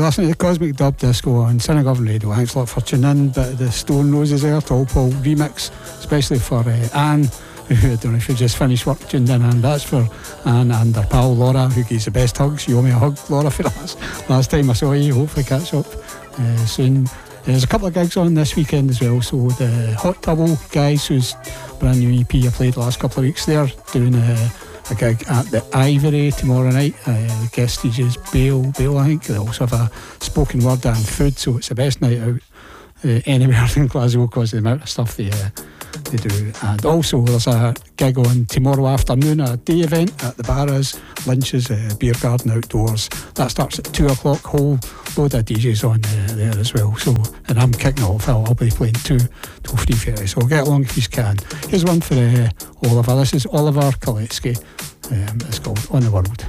listening to the Cosmic Dub Disco on Cinegovern Radio. Thanks a lot for tuning in. Bit of the Stone Roses there, Tall Paul remix, especially for Anne, who I don't know if you just finished work, tuned in, and that's for Anne and her pal Laura, who gives the best hugs. You owe me a hug, Laura, for last time I saw you. Hopefully catch up soon. There's a couple of gigs on this weekend as well. So the Hot Double guys, whose brand new EP I played the last couple of weeks, they're doing a gig at the Ivory tomorrow night. The guest DJ is Bale, I think. They also have a spoken word and food, so it's the best night out anywhere in Glasgow because of the amount of stuff they do. And also there's a gig on tomorrow afternoon, a day event at the Barras, Lynch's Beer Garden Outdoors. That starts at 2 o'clock. Whole load of DJs on there as well. So, and I'm kicking off. I'll be playing 2 till 3:30. So get along if you can. Here's one for Oliver. This is Oliver Kaletsky. It's called On the World.